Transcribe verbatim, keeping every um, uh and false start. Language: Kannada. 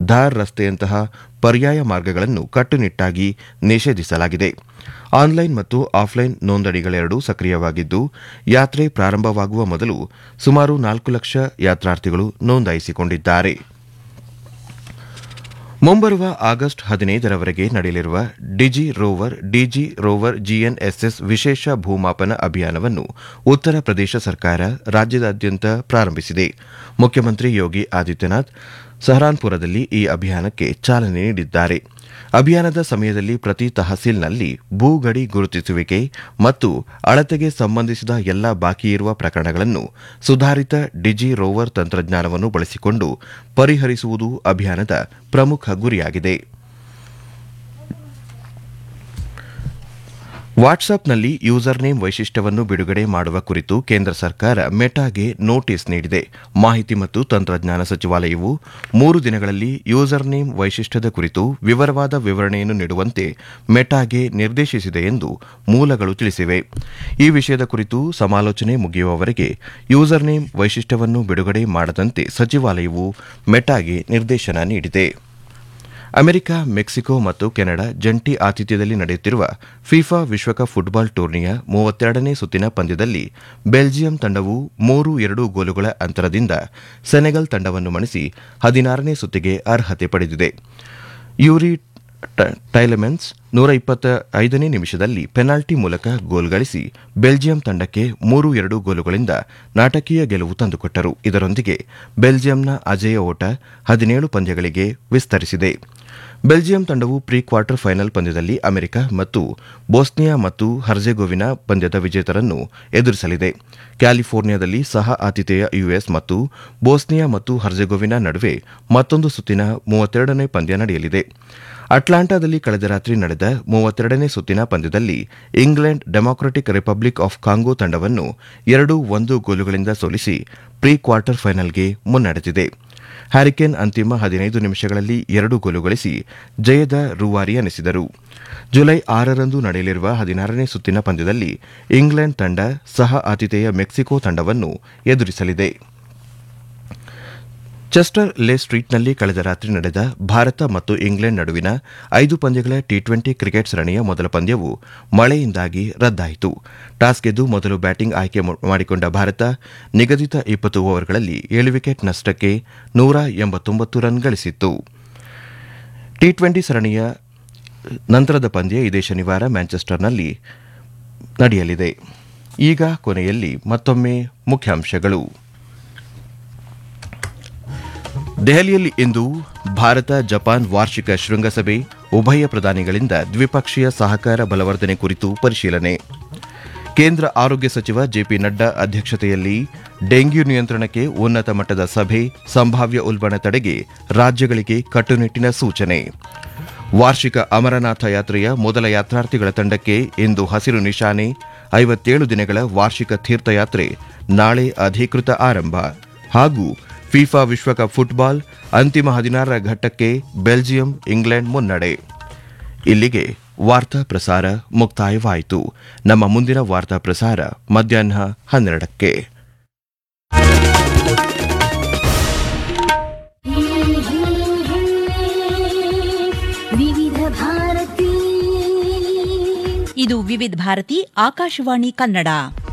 ಧಾರ್ ರಸ್ತೆಯಂತಹ ಪರ್ಯಾಯ ಮಾರ್ಗಗಳನ್ನು ಕಟ್ಟುನಿಟ್ಟಾಗಿ ನಿಷೇಧಿಸಲಾಗಿದೆ. ಆನ್ಲೈನ್ ಮತ್ತು ಆಫ್ಲೈನ್ ನೋಂದಣಿಗಳೆರಡೂ ಸಕ್ರಿಯವಾಗಿದ್ದು, ಯಾತ್ರೆ ಪ್ರಾರಂಭವಾಗುವ ಮೊದಲು ಸುಮಾರು ನಾಲ್ಕು ಲಕ್ಷ ಯಾತ್ರಾರ್ಥಿಗಳು ನೋಂದಾಯಿಸಿಕೊಂಡಿದ್ದಾರೆ. ಮುಂಬರುವ ಆಗಸ್ಟ್ ಹದಿನೈದರವರೆಗೆ ನಡೆಯಲಿರುವ DG rover DG rover GNSS ವಿಶೇಷ ಭೂಮಾಪನ ಅಭಿಯಾನವನ್ನು ಉತ್ತರ ಪ್ರದೇಶ ಸರ್ಕಾರ ರಾಜ್ಯದಾದ್ಯಂತ ಪ್ರಾರಂಭಿಸಿದೆ. ಮುಖ್ಯಮಂತ್ರಿ ಯೋಗಿ ಆದಿತ್ಯನಾಥ್ ಸಹರಾನ್ಪುರದಲ್ಲಿ ಈ ಅಭಿಯಾನಕ್ಕೆ ಚಾಲನೆ ನೀಡಿದ್ದಾರೆ. ಅಭಿಯಾನದ ಸಮಯದಲ್ಲಿ ಪ್ರತಿ ತಹಸೀಲ್ನಲ್ಲಿ ಭೂಗಡಿ ಗುರುತಿಸುವಿಕೆ ಮತ್ತು ಅಳತೆಗೆ ಸಂಬಂಧಿಸಿದ ಎಲ್ಲಾ ಬಾಕಿಯಿರುವ ಪ್ರಕರಣಗಳನ್ನು ಸುಧಾರಿತ ಡಿಜಿ ರೋವರ್ ತಂತ್ರಜ್ಞಾನವನ್ನು ಬಳಸಿಕೊಂಡು ಪರಿಹರಿಸುವುದು ಅಭಿಯಾನದ ಪ್ರಮುಖ ಗುರಿಯಾಗಿದೆ. ವಾಟ್ಸ್ಆಪ್ನಲ್ಲಿ ಯೂಸರ್ ನೇಮ್ ವೈಶಿಷ್ಟ್ಯವನ್ನು ಬಿಡುಗಡೆ ಮಾಡುವ ಕುರಿತು ಕೇಂದ್ರ ಸರ್ಕಾರ ಮೆಟಾಗೆ ನೋಟಿಸ್ ನೀಡಿದೆ. ಮಾಹಿತಿ ಮತ್ತು ತಂತ್ರಜ್ಞಾನ ಸಚಿವಾಲಯವು ಮೂರು ದಿನಗಳಲ್ಲಿ ಯೂಸರ್ ನೇಮ್ ವೈಶಿಷ್ಟ್ಯದ ಕುರಿತು ವಿವರವಾದ ವಿವರಣೆಯನ್ನು ನೀಡುವಂತೆ ಮೆಟಾಗೆ ನಿರ್ದೇಶಿಸಿದೆ ಎಂದು ಮೂಲಗಳು ತಿಳಿಸಿವೆ. ಈ ವಿಷಯದ ಕುರಿತು ಸಮಾಲೋಚನೆ ಮುಗಿಯುವವರೆಗೆ ಯೂಸರ್ ನೇಮ್ ವೈಶಿಷ್ಟ್ಯವನ್ನು ಬಿಡುಗಡೆ ಮಾಡದಂತೆ ಸಚಿವಾಲಯವು ಮೆಟಾಗೆ ನಿರ್ದೇಶನ ನೀಡಿದೆ. ಅಮೆರಿಕ, ಮೆಕ್ಸಿಕೋ ಮತ್ತು ಕೆನಡಾ ಜಂಟಿ ಆತಿಥ್ಯದಲ್ಲಿ ನಡೆಯುತ್ತಿರುವ ಫಿಫಾ ವಿಶ್ವಕಪ್ ಫುಟ್ಬಾಲ್ ಟೂರ್ನಿಯ ಮೂವತ್ತೆರಡನೇ ಸುತ್ತಿನ ಪಂದ್ಯದಲ್ಲಿ ಬೆಲ್ಜಿಯಂ ತಂಡವು ಮೂರು ಎರಡು ಗೋಲುಗಳ ಅಂತರದಿಂದ ಸೆನೆಗಲ್ ತಂಡವನ್ನು ಮಣಿಸಿ ಹದಿನಾರನೇ ಸುತ್ತಿಗೆ ಅರ್ಹತೆ ಪಡೆದಿದೆ. ಯೂರಿ ಟೈಲೆಮೆನ್ಸ್ ನೂರ ಇಪ್ಪತ್ತ ಐದನೇ ನಿಮಿಷದಲ್ಲಿ ಪೆನಾಲ್ಟಿ ಮೂಲಕ ಗೋಲ್ ಗಳಿಸಿ ಬೆಲ್ಜಿಯಂ ತಂಡಕ್ಕೆ ಮೂರು ಎರಡು ಗೋಲುಗಳಿಂದ ನಾಟಕೀಯ ಗೆಲುವು ತಂದುಕೊಟ್ಟರು. ಇದರೊಂದಿಗೆ ಬೆಲ್ಜಿಯಂನ ಅಜೇಯ ಓಟ ಹದಿನೇಳು ಪಂದ್ಯಗಳಿಗೆ ವಿಸ್ತರಿಸಿದೆ. ಬೆಲ್ಜಿಯಂ ತಂಡವು ಪ್ರೀ ಕ್ವಾರ್ಟರ್ ಫೈನಲ್ ಪಂದ್ಯದಲ್ಲಿ ಅಮೆರಿಕ ಮತ್ತು ಬೋಸ್ನಿಯಾ ಮತ್ತು ಹರ್ಜೆಗೋವಿನಾ ಪಂದ್ಯದ ವಿಜೇತರನ್ನು ಎದುರಿಸಲಿದೆ. ಕ್ಯಾಲಿಫೋರ್ನಿಯಾದಲ್ಲಿ ಸಹ ಆತಿಥೇಯ ಯುಎಸ್ ಮತ್ತು ಬೋಸ್ನಿಯಾ ಮತ್ತು ಹರ್ಜೆಗೋವಿನಾ ನಡುವೆ ಮತ್ತೊಂದು ಸುತ್ತಿನ ಮೂವತ್ತೆರಡನೇ ಪಂದ್ಯ ನಡೆಯಲಿದೆ. ಅಟ್ಲಾಂಟಾದಲ್ಲಿ ಕಳೆದ ರಾತ್ರಿ ನಡೆದ ಮೂವತ್ತೆರಡನೇ ಸುತ್ತಿನ ಪಂದ್ಯದಲ್ಲಿ England democratic republic of Congo ತಂಡವನ್ನು ಎರಡು ಒಂದು ಗೋಲುಗಳಿಂದ ಸೋಲಿಸಿ ಪ್ರೀ ಕ್ವಾರ್ಟರ್ ಫೈನಲ್ಗೆ ಮುನ್ನಡೆದಿದೆ. ಹ್ಯಾರಿಕೇನ್ ಅಂತಿಮ ಹದಿನೈದು ನಿಮಿಷಗಳಲ್ಲಿ ಎರಡು ಗೋಲು ಗಳಿಸಿ ಜಯದ ರೂವಾರಿ ಎನಿಸಿದರು. ಜುಲೈ ಆರರಂದು ನಡೆಯಲಿರುವ ಹದಿನಾರನೇ ಸುತ್ತಿನ ಪಂದ್ಯದಲ್ಲಿ ಇಂಗ್ಲೆಂಡ್ ತಂಡ ಸಹ ಆತಿಥೇಯ ಮೆಕ್ಸಿಕೋ ತಂಡವನ್ನು ಎದುರಿಸಲಿದೆ. ಚೆಸ್ಟರ್ ಲೇ ಸ್ಟ್ರೀಟ್ನಲ್ಲಿ ಕಳೆದ ರಾತ್ರಿ ನಡೆದ ಭಾರತ ಮತ್ತು ಇಂಗ್ಲೆಂಡ್ ನಡುವಿನ ಐದು ಪಂದ್ಯಗಳ ಟಿ ಟ್ವೆಂಟಿ ಕ್ರಿಕೆಟ್ ಸರಣಿಯ ಮೊದಲ ಪಂದ್ಯವು ಮಳೆಯಿಂದಾಗಿ ರದ್ದಾಯಿತು. ಟಾಸ್ ಗೆದ್ದು ಮೊದಲು ಬ್ಯಾಟಿಂಗ್ ಆಯ್ಕೆ ಮಾಡಿಕೊಂಡ ಭಾರತ ನಿಗದಿತ ಇಪ್ಪತ್ತು ಓವರ್ಗಳಲ್ಲಿ ಏಳು ವಿಕೆಟ್ ನಷ್ಟಕ್ಕೆ ನೂರ ಎಂಬತ್ತೊಂಬತ್ತು ರನ್ ಗಳಿಸಿತ್ತು. ಟಿ ಟ್ವೆಂಟಿ ಸರಣಿಯ ನಂತರದ ಪಂದ್ಯ ಇದೇ ಶನಿವಾರ ಮ್ಯಾಂಚೆಸ್ಟರ್ನಲ್ಲಿ ನಡೆಯಲಿದೆ. ಈಗ ಕೊನೆಯಲ್ಲಿ ಮತ್ತೊಮ್ಮೆ ಮುಖ್ಯಾಂಶಗಳು. ದೆಹಲಿಯಲ್ಲಿ ಇಂದು ಭಾರತ ಜಪಾನ್ ವಾರ್ಷಿಕ ಶೃಂಗಸಭೆ, ಉಭಯ ಪ್ರಧಾನಿಗಳಿಂದ ದ್ವಿಪಕ್ಷೀಯ ಸಹಕಾರ ಬಲವರ್ಧನೆ ಕುರಿತು ಪರಿಶೀಲನೆ. ಕೇಂದ್ರ ಆರೋಗ್ಯ ಸಚಿವ ಜೆಪಿ ನಡ್ಡಾ ಅಧ್ಯಕ್ಷತೆಯಲ್ಲಿ ಡೆಂಗ್ಯೂ ನಿಯಂತ್ರಣಕ್ಕೆ ಉನ್ನತ ಮಟ್ಟದ ಸಭೆ, ಸಂಭಾವ್ಯ ಉಲ್ಬಣ ತಡೆಗೆ ರಾಜ್ಯಗಳಿಗೆ ಕಟ್ಟುನಿಟ್ಟಿನ ಸೂಚನೆ. ವಾರ್ಷಿಕ ಅಮರನಾಥ ಯಾತ್ರೆಯ ಮೊದಲ ಯಾತ್ರಾರ್ಥಿಗಳ ತಂಡಕ್ಕೆ ಇಂದು ಹಸಿರು ನಿಶಾನೆ. ಐವತ್ತೇಳು ದಿನಗಳ ವಾರ್ಷಿಕ ತೀರ್ಥಯಾತ್ರೆ ನಾಳೆ ಅಧಿಕೃತ ಆರಂಭ. ಹಾಗೂ ಫಿಫಾ ವಿಶ್ವಕಪ್ ಫುಟ್ಬಾಲ್ ಅಂತಿಮ ಹದಿನಾರರ ಘಟ್ಟಕ್ಕೆ ಬೆಲ್ಜಿಯಂ ಇಂಗ್ಲೆಂಡ್ ಮುನ್ನಡೆ. ಇಲ್ಲಿಗೆ ವಾರ್ತಾ ಪ್ರಸಾರ ಮುಕ್ತಾಯವಾಯಿತು. ನಮ್ಮ ಮುಂದಿನ ವಾರ್ತಾ ಪ್ರಸಾರ ಮಧ್ಯಾಹ್ನ ಹನ್ನೆರಡಕ್ಕೆ. ಇದು ವಿವಿಧ ಭಾರತಿ ಆಕಾಶವಾಣಿ ಕನ್ನಡ.